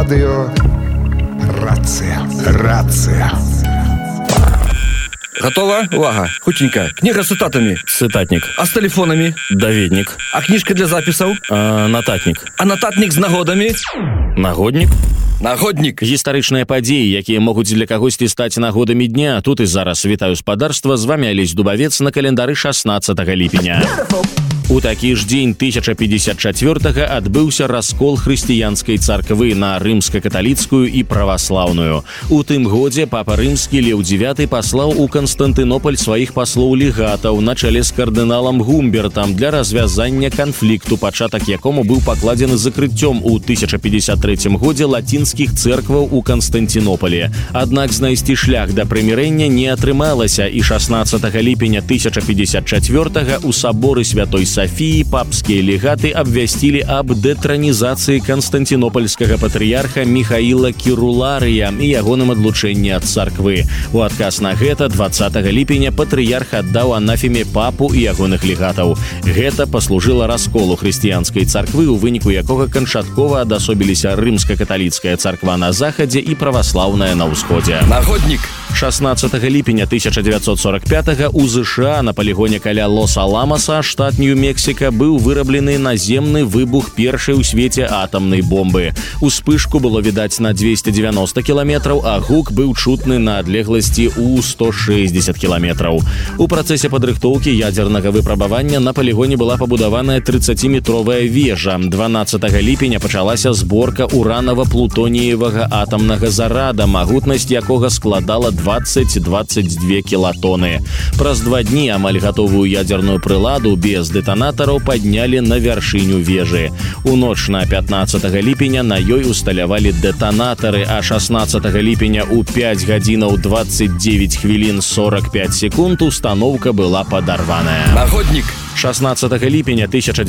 Радио «Рация». Рация. Готова? Увага. Хутенько. Книга с цитатами. Цитатник. А с телефонами? Даведник. А книжка для записаў? Нататник. А нататник з нагодамі? Нагодник. Нагоднік. Гістарычныя падзеі, якія могуць для кагосьці стаць нагодамі дня. Тут і зараз вітаю спадарства. З вами Алесь Дубавец на календары 16 ліпеня. У такі ж дзень 1054-го адбыўся раскол хрысціянскай царквы на рымска-каталіцкую і праваслаўную. У тым годзе папа рымскі Леў IX паслаў у Канстантынополь сваіх паслоў-легатаў на чале з кардыналам Гумбертам для развязання канфлікту, пачатак якому быў пакладзены закрыццём у 1053 годзе лацінскіх цэркваў у Канстантинополі. Аднак знайсці шлях да прымірэння не атрымалася, і 16 ліпеня 1054-го у саборы Святой Софии папскія легаты абвясцілі аб дэтранізацыі канстантинопольскага патрыярха Михаіла Кіруларыя і ягоным адлучэнні ад царквы. У адказ на гэта 20 ліпеня патрыярх аддаў анафеме папу і ягоных легатаў. Гэта паслужыла расколу хрысціянскай царквы, у выніку якога канчаткова адасобіліся рымска-каталіцкая царква на захадзе і праваслаўная на ўсходзе. Нагоднік. 16 ліпеня 1945-го у ЗША на полігоне каля Лос-Аламаса, штат Нью-Мексіка, быў выраблены наземны выбух першай у свеце атамнай бомбы. Успышку было відаць на 290 кіламетраў, а гук быў чутны на адлегласці ў 160 кіламетраў. У працэсе падрыхтоўкі ядзернага выпрабавання на полігоне была пабудаваная 30-метровая вежа. 12 ліпеня пачалася зборка уранава-плутоніевага атамнага зарада, магутнасць якога складала 20-22 кілатоны. Праз 2 дні амаль гатовую ядзерную прыладу без дэтанатараў паднялі на вяршыню вежы. У ноч на 15 ліпеня на ёй усталявалі дэтанатары, а 16 ліпеня у 5 гадзінаў 29 хвілін 45 секунд установка была падарваная. Нагоднік. 16 ліпеня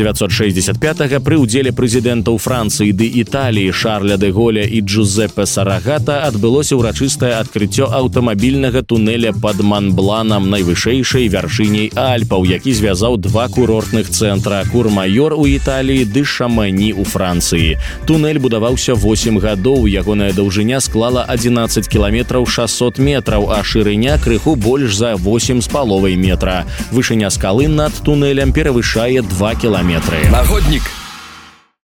1965-го пры ўдзеле прэзідэнтаў Францыі ды Італіі Шарля де Голля і Джузеппе Сарагата адбылося ўрачыстае адкрыццё аўтамабільнага тунэля пад Манбланам, найвышэйшай вяршыняй Альпаў, які звязаў два курортных цэнтра – Курмайор у Італіі ды Шамані у Францыі. Тунэль будаваўся 8 гадоў, ягоная даўжыня склала 11 кіламетраў 600 метраў, а шырыня крыху больш за 8,5 метра. Вышыня скалы над тунэлем перавышае 2 кіламетры. Нагоднік.